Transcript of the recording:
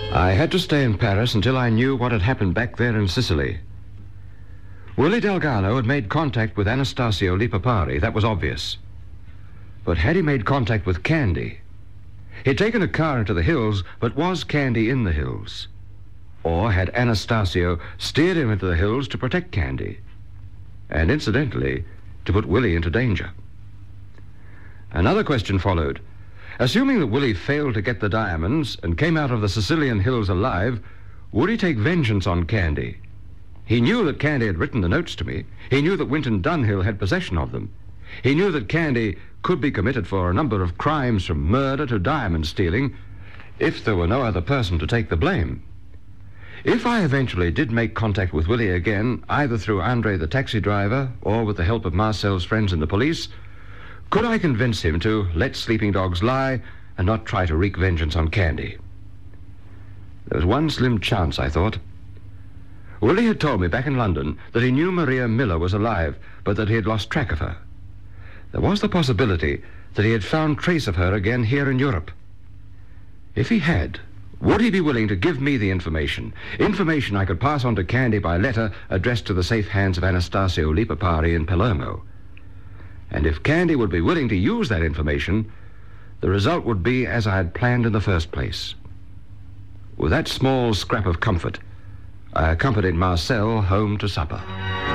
I had to stay in Paris until I knew what had happened back there in Sicily. Willie Delgado had made contact with Anastasio Lipapari, that was obvious. But had he made contact with Candy? He'd taken a car into the hills, but was Candy in the hills? Or had Anastasio steered him into the hills to protect Candy? And incidentally, to put Willie into danger. Another question followed. Assuming that Willie failed to get the diamonds and came out of the Sicilian hills alive, would he take vengeance on Candy? He knew that Candy had written the notes to me. He knew that Winton Dunhill had possession of them. He knew that Candy could be committed for a number of crimes from murder to diamond stealing if there were no other person to take the blame. If I eventually did make contact with Willie again, either through Andre the taxi driver or with the help of Marcel's friends in the police, could I convince him to let sleeping dogs lie and not try to wreak vengeance on Candy? There was one slim chance, I thought. Willie had told me back in London that he knew Maria Miller was alive, but that he had lost track of her. There was the possibility that he had found trace of her again here in Europe. If he had, would he be willing to give me the information I could pass on to Candy by letter addressed to the safe hands of Anastasio Lipapari in Palermo? And if Candy would be willing to use that information, the result would be as I had planned in the first place. With that small scrap of comfort, I accompanied Marcel home to supper.